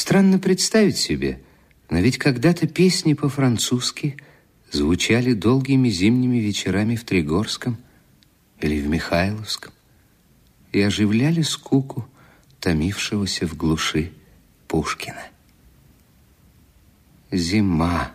Странно представить себе, но ведь когда-то песни по-французски звучали долгими зимними вечерами в Тригорском или в Михайловском и оживляли скуку томившегося в глуши Пушкина. Зима.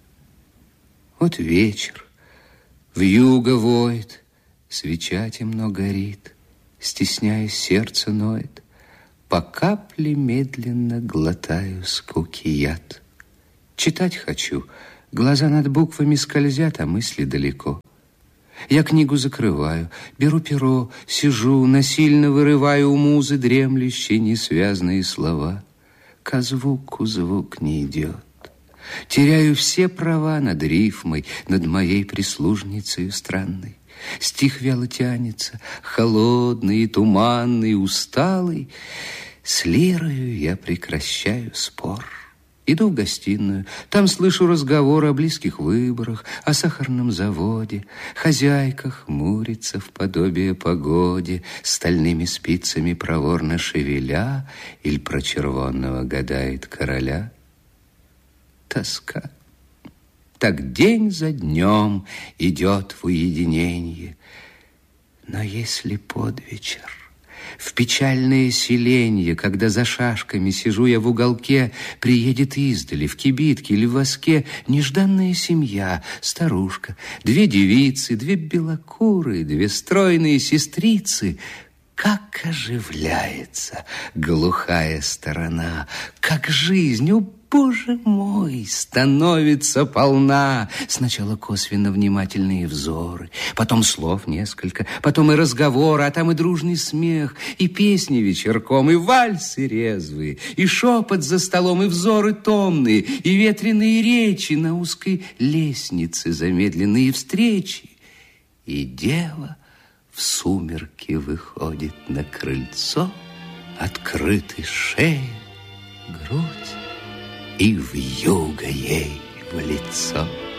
Вот вечер, вьюга воет, свеча темно горит, стесняясь, сердце ноет. По капле медленно глотаю скуки яд. Читать хочу, глаза над буквами скользят, а мысли далеко. Я книгу закрываю, беру перо, сижу, насильно вырываю у музы дремлющие несвязные слова. Ко звуку звук не идет. Теряю все права над рифмой, над моей прислужницей странной. Стих вяло тянется, холодный и туманный, усталый. С лирою я прекращаю спор. Иду в гостиную, там слышу разговор о близких выборах, о сахарном заводе. Хозяйка хмурится в подобие погоде, стальными спицами проворно шевеля, иль про червонного гадает короля. Тоска. Так день за днем идет в уединенье. Но если под вечер, в печальное селенье, когда за шашками сижу я в уголке, приедет издали, в кибитке или в воске, нежданная семья, старушка, 2 девицы, 2 белокурые, 2 стройные сестрицы. Как оживляется глухая сторона, как жизнь, о, Боже мой, становится полна. Сначала косвенно внимательные взоры, потом слов несколько, потом и разговоры, а там и дружный смех, и песни вечерком, и вальсы резвые, и шепот за столом, и взоры томные, и ветреные речи на узкой лестнице, замедленные встречи. И дева в сумерки выходит на крыльцо, открытой шея, грудь, и вьюга ей в лицо.